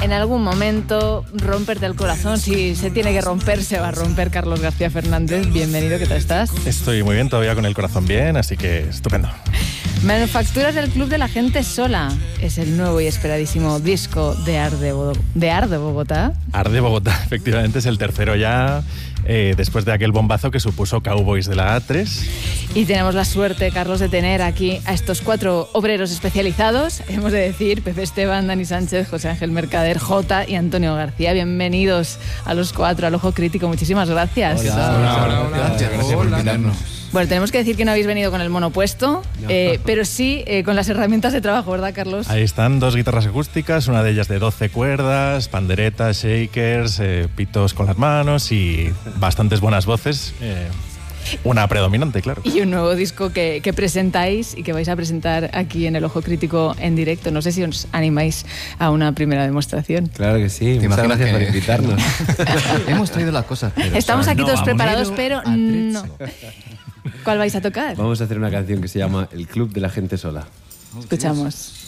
en algún momento romperte el corazón. Si se tiene que romper, se va a romper. Carlos García Fernández, bienvenido, ¿qué tal estás? Estoy muy bien, todavía con el corazón bien, así que estupendo. Manufacturas del Club de la Gente Sola es el nuevo y esperadísimo disco de Art de Bogotá. Art de Bogotá, efectivamente, es el tercero ya, después de aquel bombazo que supuso Cowboys de la A3. Y tenemos la suerte, Carlos, de tener aquí a estos 4 obreros especializados. Hemos de decir, Pepe Esteban, Dani Sánchez, José Ángel Mercader, Jota y Antonio García. Bienvenidos a los 4 al Ojo Crítico. Muchísimas gracias. Hola. Gracias por invitarnos. Bueno, tenemos que decir que no habéis venido con el mono puesto, pero sí con las herramientas de trabajo, ¿verdad, Carlos? Ahí están 2 guitarras acústicas, una de ellas de 12 cuerdas, panderetas, shakers, pitos con las manos y bastantes buenas voces. Una predominante, claro. Y un nuevo disco que presentáis y que vais a presentar aquí en el Ojo Crítico en directo. No sé si os animáis a una primera demostración. Claro que sí, muchas gracias por invitarnos. Hemos traído las cosas, pero estamos aquí todos preparados, pero no. ¿Cuál vais a tocar? Vamos a hacer una canción que se llama El Club de la Gente Sola. Escuchamos.